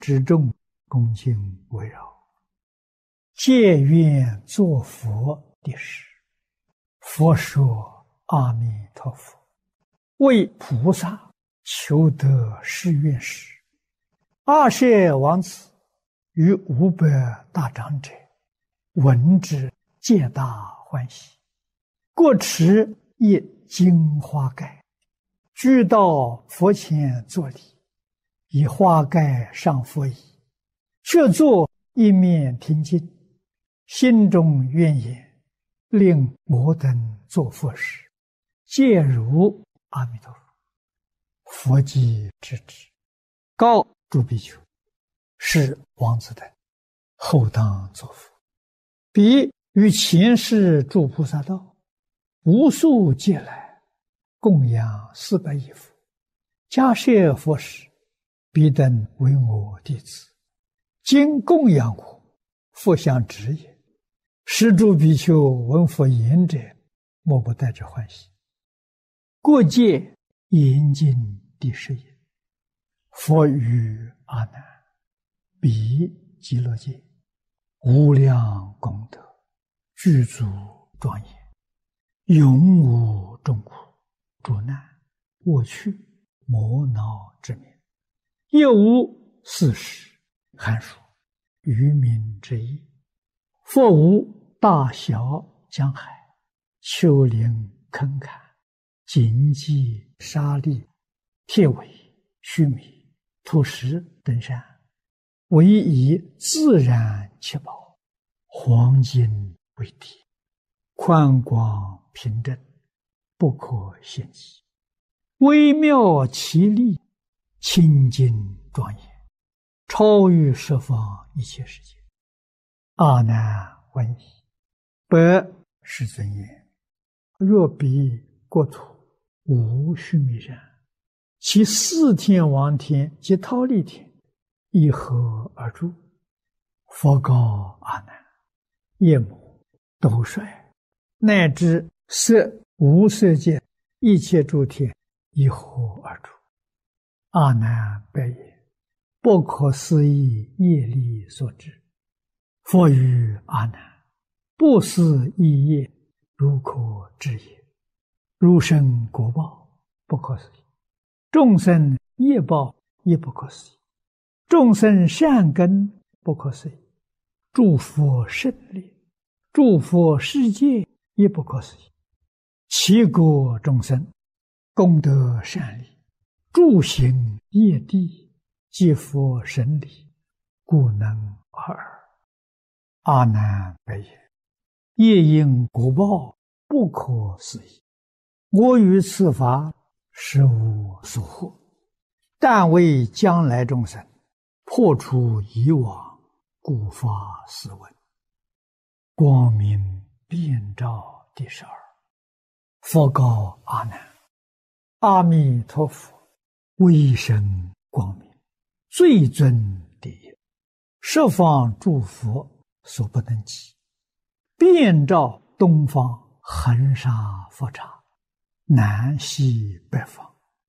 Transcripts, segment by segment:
之众恭敬围绕，借愿作佛的事。佛说：“阿弥陀佛，为菩萨求得誓愿时，阿舍王子与500大长者闻之，皆大欢喜，各持一金花盖，俱到佛前作礼，以花盖上佛椅，却坐一面听经，心中愿言：令我等作佛时，皆如阿弥陀佛。佛即知之，告诸比丘：是王子等后当作佛。彼于前世诸菩萨道，无数劫来，供养400亿佛，迦叶佛时，彼等为我弟子，今供养我，佛相知也。是诸比丘闻佛言者，莫不带着欢喜。过界严禁第10言。佛语阿难：彼极乐界无量功德，具足庄严，永无众苦、诸难、恶趣、魔恼之名，亦无四时、寒暑、愚民之意。佛无大小江海、丘陵坑坎、荆棘沙砾、铁苇须弥、土石等山，唯以自然七宝，黄金为体，宽广平正，不可限计，微妙奇丽，清净庄严，超越十方一切世界。阿难闻已，白世尊言：若彼国土无须弥山，其4天王天及忉利天一合而住。佛告阿难：夜母、斗率，乃至色无色界一切诸天一合而住。阿难白言：不可思议业力所致。佛语阿难：不思议业，如可知也。如生果报，不可思议；众生业报，亦不可思议；众生善根，不可思议；诸佛胜利，诸佛世界，亦不可思议。其国众生功德善利，诸行业地，即佛神理，故能尔。阿难白言：业因果报，不可思议。我于此法实无所获，但为将来众生破除以往，故发斯文。光明遍照第12。佛告阿难：阿弥陀佛威神光明，最尊第一，十方诸佛所不能及，遍照东方恒沙佛刹，南西北方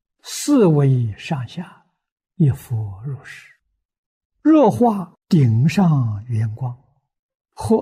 4维上下，一佛如是。若化顶上圆光，或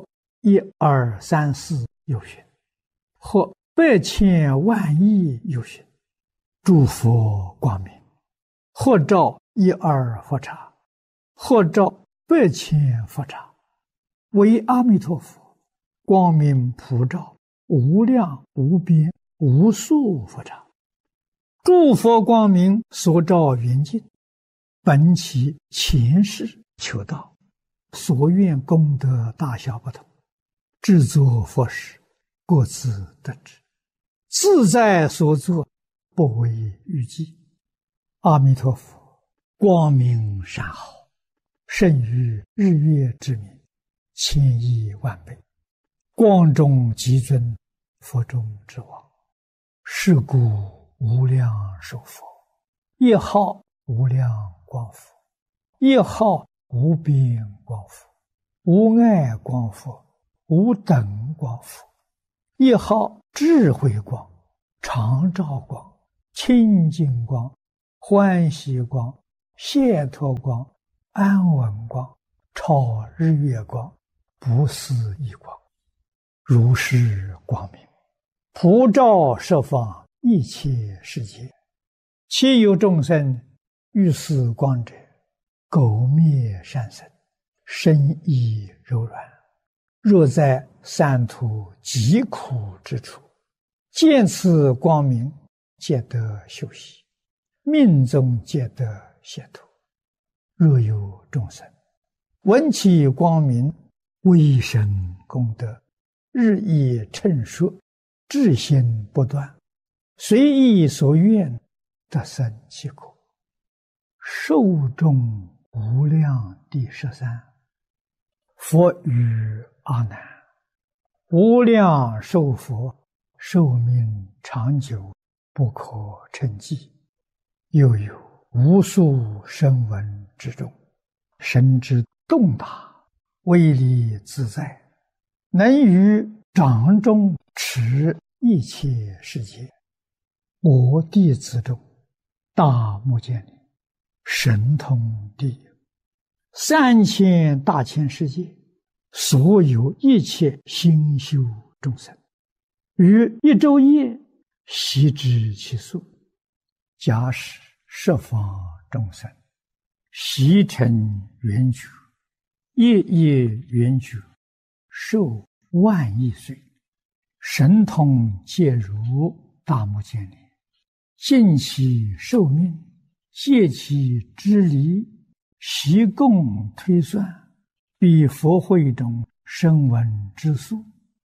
1、2、3、4有寻，或100千万亿有寻，诸佛光明，或照1、2佛刹，或照100千佛刹，为阿弥陀佛光明普照无量无边无数佛刹。诸佛光明所照圆净，本其前世求道，所愿功德大小不同，制作佛时，各自得知，自在所作，不为预计。阿弥陀佛光明善好，胜于日月之明，1000亿万倍，光中极尊，佛中之王。是故无量寿佛，一号无量光佛，一号无边光佛，无碍光佛，无等光佛，一号智慧光、常照光、清净光、欢喜光、解脱光、 安稳光，超日月光，不思议光，如是光明，普照十方一切世界。其有众生遇此光者，苟灭善生，身意柔软。若在三途极苦之处，见此光明，皆得休息，命中皆得解脱。若有众生闻其光明，微生功德，日益称说，至心不断，随意所愿，得生其果。寿终无量第13。佛语阿难：无量寿佛，寿命长久，不可称计。又有无数声闻之中，神之动大，威力自在，能于掌中持一切世界。我弟子中，大目犍连神通第一，3000大千世界，所有一切心修众生，于一昼夜悉知其数。假使十方众生悉成圆觉，夜夜圆觉，寿万亿岁，神通皆如大目犍连，尽其寿命，借其之离，习共推算，比佛会中声闻之数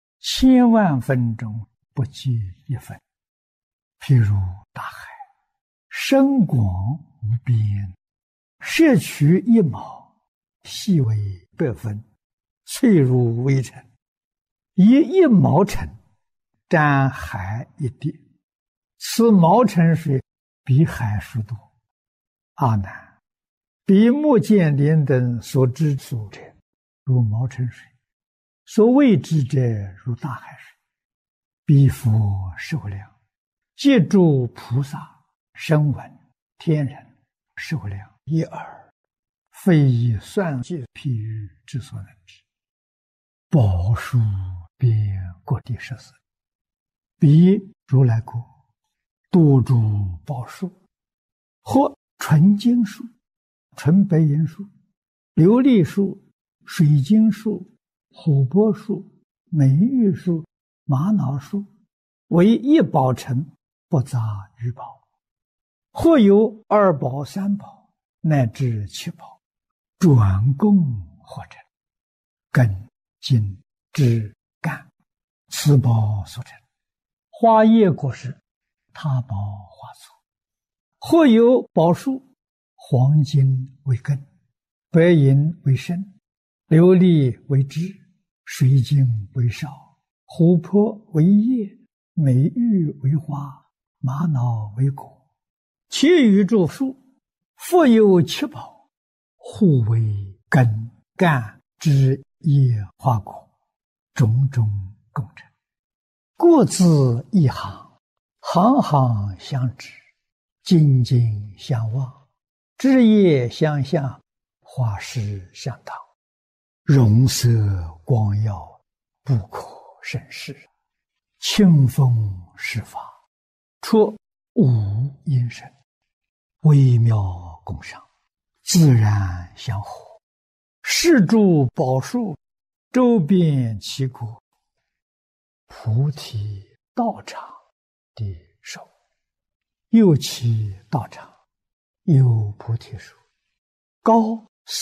，1000万分中不及一分。譬如大海，深广无边，摄取一毛，细为100分，脆如微尘，以1毛尘沾海一滴，此毛尘水比海数多。阿难，比目犍连等所知数者，如毛尘水；所未知者，如大海水。彼佛寿量，皆诸菩萨、声闻、天人寿量一耳，非以算计譬喻之所能知。宝树遍各地14，彼如来国，多诸宝树，或纯金树、纯白银树、琉璃树、水晶树、琥珀树、美玉树、玛瑙树，为一宝城，不杂于宝。或有2宝、3宝，乃至7宝，转供或成，根、茎、枝、干，此宝所成。花叶果实，他宝花簇。或有宝树，黄金为根，白银为身，琉璃为枝，水晶为梢，琥珀为叶，美玉为花，玛瑙为果。其余诸树，复有7宝，互为根、干、枝、叶、花、果，种种共成，各自一行，行行相知，紧紧相望，枝叶相向，花实相当，容色光耀，不可胜视。清风施法，出无因声，微妙共赏，自然相合。是诸宝树，周遍其国。菩提道场的手，右其道场有菩提树，高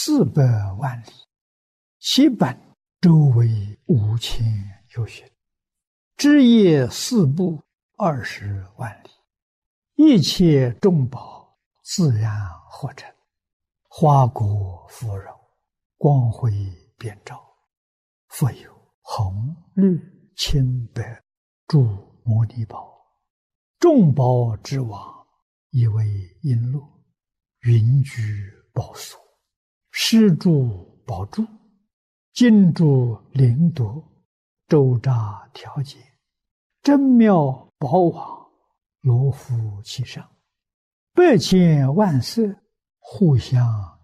400万里，其本周围5000由旬，枝叶4部20万里，一切众宝自然合成，花果芙蓉，光辉遍照。复有红、绿、青、白诸摩尼宝，众宝之王，以为璎珞，云居宝所，施诸宝柱，金珠灵夺，周匝调节，真妙宝网，罗敷其上，100千万色，互相